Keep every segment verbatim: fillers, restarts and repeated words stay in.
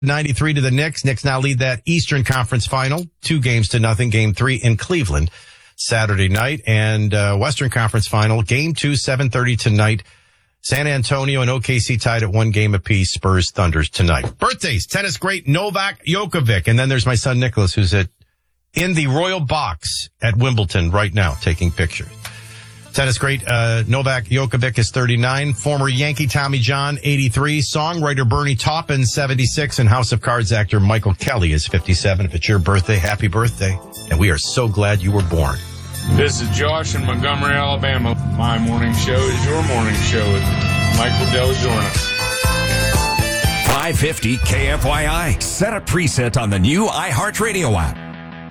ninety-three to the Knicks. Knicks now lead that Eastern Conference final, two games to nothing, game three in Cleveland Saturday night. And uh, Western Conference final, game two, seven thirty tonight. San Antonio and O K C tied at one game apiece. Spurs, Thunders tonight. Birthdays, tennis great Novak Djokovic. And then there's my son Nicholas, who's at in the Royal Box at Wimbledon right now taking pictures. Tennis great uh, Novak Djokovic is thirty-nine. Former Yankee Tommy John, eighty-three. Songwriter Bernie Taupin, seventy-six. And House of Cards actor Michael Kelly is fifty-seven. If it's your birthday, happy birthday. And we are so glad you were born. This is Josh in Montgomery, Alabama. My morning show is your morning show with Michael Del Giorno. five fifty K F Y I. Set a preset on the new iHeartRadio app.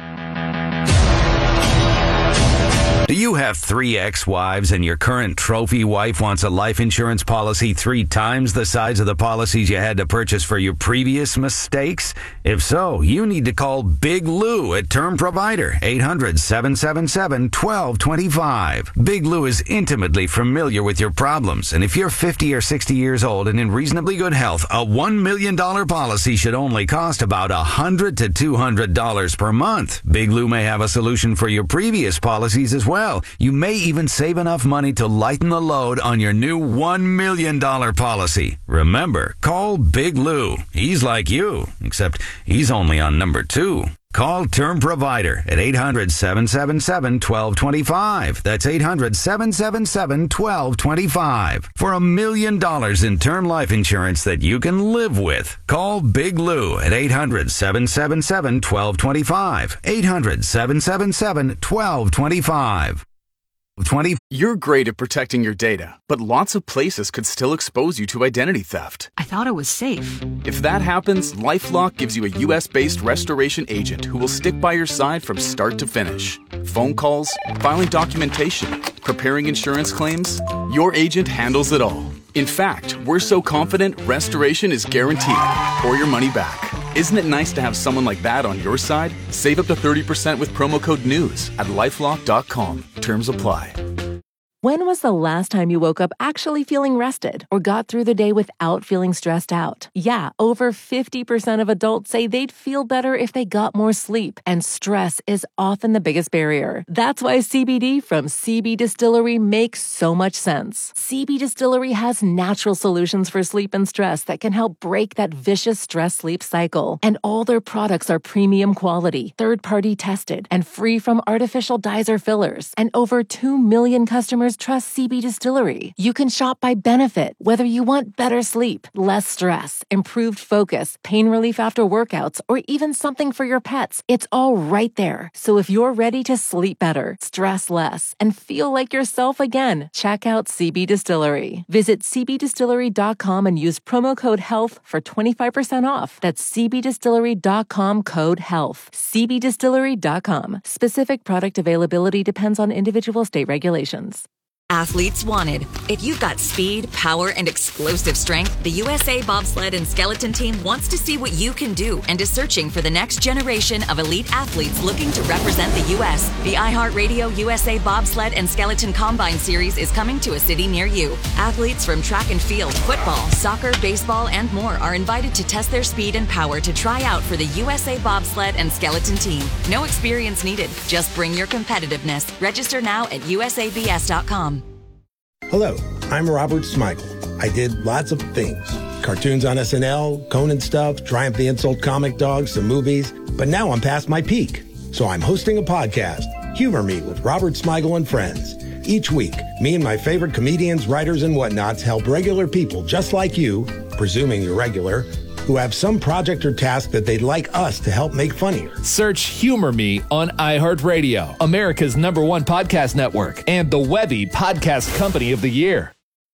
Do you have three ex-wives and your current trophy wife wants a life insurance policy three times the size of the policies you had to purchase for your previous mistakes? If so, you need to call Big Lou at Term Provider, eight hundred, seven seven seven, one two two five. Big Lou is intimately familiar with your problems, and if you're fifty or sixty years old and in reasonably good health, a one million dollars policy should only cost about one hundred to two hundred dollars per month. Big Lou may have a solution for your previous policies as well. You may even save enough money to lighten the load on your new one million dollars policy. Remember, call Big Lou. He's like you, except he's only on number two. Call Term Provider at eight hundred, seven seven seven, one two two five. That's eight hundred, seven seven seven, one two two five. For a million dollars in term life insurance that you can live with. Call Big Lou at eight hundred, seven seven seven, one two two five. eight hundred, seven seven seven, one two two five. twenty You're great at protecting your data, but lots of places could still expose you to identity theft. I thought it was safe. If that happens, LifeLock gives you a U S-based restoration agent who will stick by your side from start to finish. Phone calls, filing documentation, preparing insurance claims, your agent handles it all. In fact, we're so confident restoration is guaranteed or your money back. Isn't it nice to have someone like that on your side? Save up to thirty percent with promo code NEWS at lifelock dot com. Terms apply. When was the last time you woke up actually feeling rested or got through the day without feeling stressed out? Yeah, over fifty percent of adults say they'd feel better if they got more sleep, and stress is often the biggest barrier. That's why C B D from C B Distillery makes so much sense. C B Distillery has natural solutions for sleep and stress that can help break that vicious stress-sleep cycle. And all their products are premium quality, third-party tested, and free from artificial dyes or fillers. And over two million customers trust C B Distillery. You can shop by benefit, whether you want better sleep, less stress, improved focus, pain relief after workouts, or even something for your pets. It's all right there. So if you're ready to sleep better, stress less, and feel like yourself again, check out C B Distillery. Visit c b distillery dot com and use promo code HEALTH for twenty-five percent off. That's c b distillery dot com code HEALTH. c b distillery dot com. Specific product availability depends on individual state regulations. Athletes wanted. If you've got speed, power, and explosive strength, the U S A Bobsled and Skeleton Team wants to see what you can do and is searching for the next generation of elite athletes looking to represent the U S The iHeartRadio U S A Bobsled and Skeleton Combine Series is coming to a city near you. Athletes from track and field, football, soccer, baseball, and more are invited to test their speed and power to try out for the U S A Bobsled and Skeleton Team. No experience needed. Just bring your competitiveness. Register now at u s a b s dot com. Hello, I'm Robert Smigel. I did lots of things. Cartoons on S N L, Conan stuff, Triumph the Insult comic dogs, some movies. But now I'm past my peak. So I'm hosting a podcast, Humor Me with Robert Smigel and Friends. Each week, me and my favorite comedians, writers, and whatnots help regular people just like you, presuming you're regular, who have some project or task that they'd like us to help make funnier. Search Humor Me on iHeartRadio, America's number one podcast network, and the Webby Podcast Company of the Year.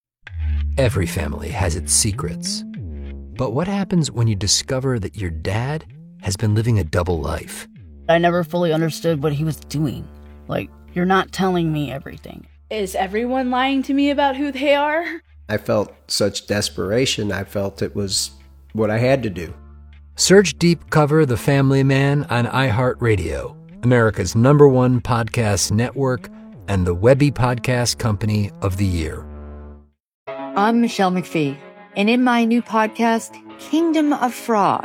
Every family has its secrets. But what happens when you discover that your dad has been living a double life? I never fully understood what he was doing. Like, you're not telling me everything. Is everyone lying to me about who they are? I felt such desperation. I felt it was what I had to do. Search Deep Cover The Family Man on iHeartRadio, America's number one podcast network, and the Webby Podcast Company of the Year. I'm Michelle McPhee, and in my new podcast, Kingdom of Frog,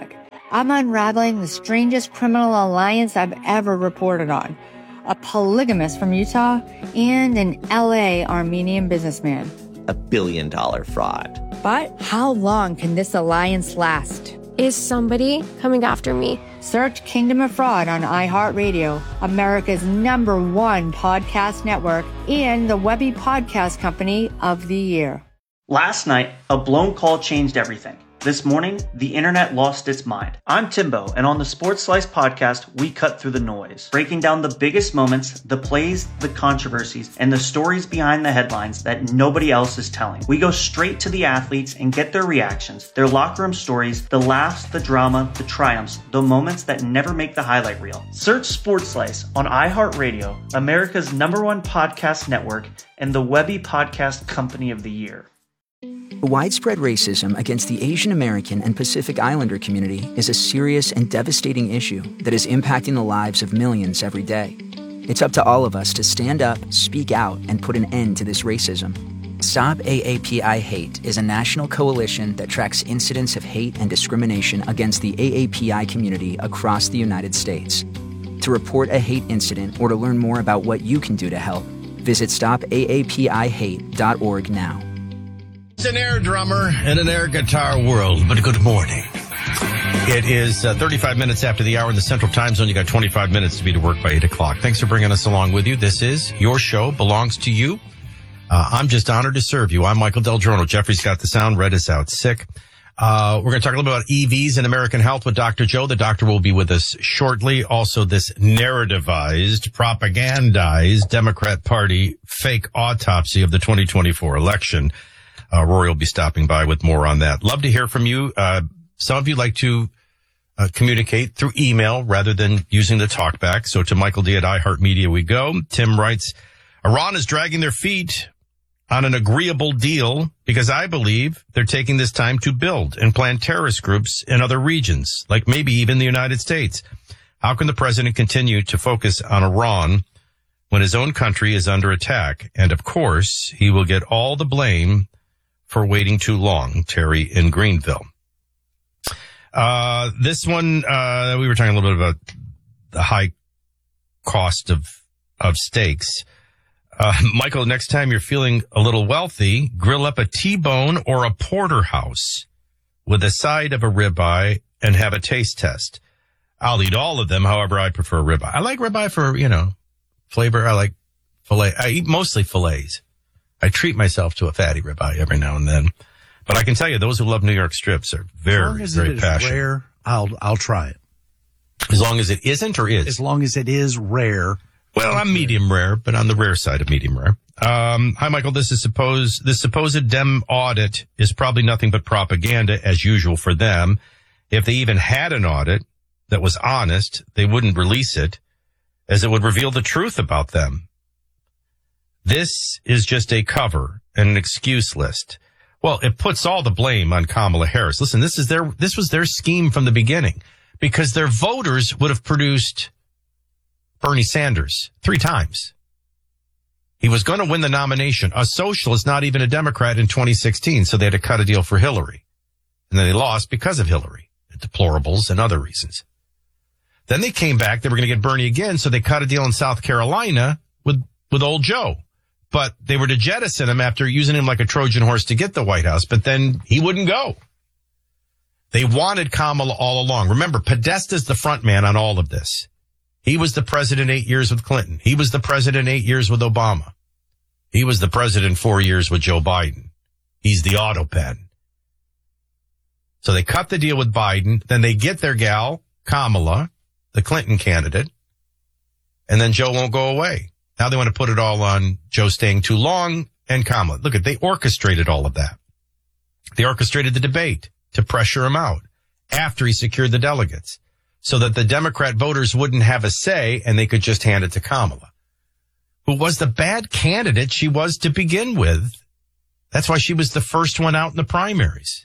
I'm unraveling the strangest criminal alliance I've ever reported on. A polygamist from Utah and an L A Armenian businessman. A billion dollar fraud. But how long can this alliance last? Is somebody coming after me? Search Kingdom of Fraud on iHeartRadio, America's number one podcast network, and the Webby Podcast Company of the Year. Last night, a blown call changed everything. This morning, the internet lost its mind. I'm Timbo, and on the Sports Slice podcast, we cut through the noise, breaking down the biggest moments, the plays, the controversies, and the stories behind the headlines that nobody else is telling. We go straight to the athletes and get their reactions, their locker room stories, the laughs, the drama, the triumphs, the moments that never make the highlight reel. Search Sports Slice on iHeartRadio, America's number one podcast network, and the Webby Podcast Company of the Year. Widespread racism against the Asian American and Pacific Islander community is a serious and devastating issue that is impacting the lives of millions every day. It's up to all of us to stand up, speak out, and put an end to this racism. Stop A A P I Hate is a national coalition that tracks incidents of hate and discrimination against the A A P I community across the United States. To report a hate incident or to learn more about what you can do to help, visit stop A A P I hate dot org now. It's an air drummer in an air guitar world, but good morning. It is uh, thirty-five minutes after the hour in the Central Time Zone. You got twenty-five minutes to be to work by eight o'clock. Thanks for bringing us along with you. This is your show, belongs to you. Uh, I'm just honored to serve you. I'm Michael Del Giorno. Jeffrey's got the sound. Red is out sick. Uh, we're going to talk a little bit about E Vs and American health with Doctor Joe. The doctor will be with us shortly. Also, this narrativized, propagandized Democrat Party fake autopsy of the twenty twenty-four election. Uh, Rory will be stopping by with more on that. Love to hear from you. Uh, some of you like to uh, communicate through email rather than using the talkback. So to Michael D at iHeartMedia we go. Tim writes, Iran is dragging their feet on an agreeable deal because I believe they're taking this time to build and plan terrorist groups in other regions, like maybe even the United States. How can the president continue to focus on Iran when his own country is under attack? And of course, he will get all the blame for waiting too long. Terry in Greenville. Uh, this one, uh, we were talking a little bit about the high cost of, of steaks. Uh, Michael, next time you're feeling a little wealthy, grill up a T-bone or a porterhouse with a side of a ribeye and have a taste test. I'll eat all of them. However, I prefer ribeye. I like ribeye for, you know, flavor. I like filet. I eat mostly fillets. I treat myself to a fatty ribeye every now and then. But I can tell you, those who love New York strips are very, as very it is passionate. Rare, I'll, I'll try it. As long as it isn't or is? As long as it is rare. Well, I'm medium rare, but on the rare side of medium rare. Um, hi, Michael. This is supposed, this supposed Dem audit is probably nothing but propaganda as usual for them. If they even had an audit that was honest, they wouldn't release it as it would reveal the truth about them. This is just a cover and an excuse list. Well, it puts all the blame on Kamala Harris. Listen, this is their, this was their scheme from the beginning because their voters would have produced Bernie Sanders three times. He was going to win the nomination. A socialist, not even a Democrat in twenty sixteen. So they had to cut a deal for Hillary. And then they lost because of Hillary, deplorables and other reasons. Then they came back. They were going to get Bernie again. So they cut a deal in South Carolina with, with old Joe. But they were to jettison him after using him like a Trojan horse to get the White House. But then he wouldn't go. They wanted Kamala all along. Remember, Podesta's the front man on all of this. He was the president eight years with Clinton. He was the president eight years with Obama. He was the president four years with Joe Biden. He's the auto pen. So they cut the deal with Biden. Then they get their gal, Kamala, the Clinton candidate. And then Joe won't go away. Now they want to put it all on Joe staying too long and Kamala. Look at, they orchestrated all of that. They orchestrated the debate to pressure him out after he secured the delegates so that the Democrat voters wouldn't have a say and they could just hand it to Kamala, who was the bad candidate she was to begin with. That's why she was the first one out in the primaries.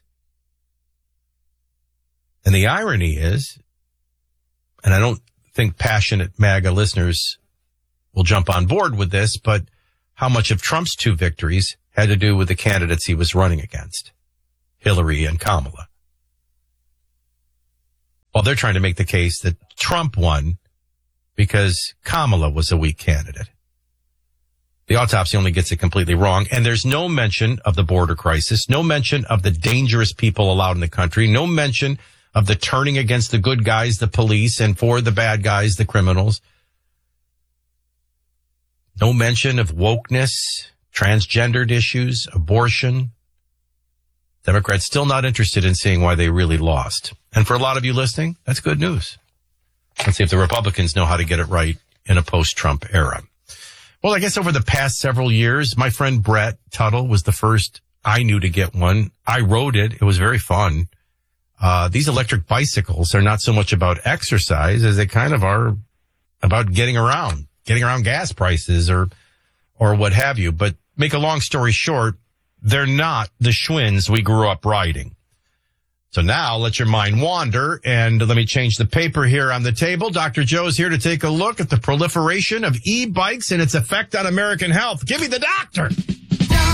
And the irony is, and I don't think passionate MAGA listeners will jump on board with this, but how much of Trump's two victories had to do with the candidates he was running against, Hillary and Kamala. Well, they're trying to make the case that Trump won because Kamala was a weak candidate. The autopsy only gets it completely wrong. And there's no mention of the border crisis, no mention of the dangerous people allowed in the country, no mention of the turning against the good guys, the police, and for the bad guys, the criminals. No mention of wokeness, transgendered issues, abortion. Democrats still not interested in seeing why they really lost. And for a lot of you listening, that's good news. Let's see if the Republicans know how to get it right in a post-Trump era. Well, I guess over the past several years, my friend Brett Tuttle was the first I knew to get one. I rode it. It was very fun. Uh, these electric bicycles are not so much about exercise as they kind of are about getting around, getting around gas prices or, or what have you. But make a long story short, they're not the Schwinns we grew up riding. So now let your mind wander, and let me change the paper here on the table. Doctor Joe's here to take a look at the proliferation of e-bikes and its effect on American health. Give me the doctor.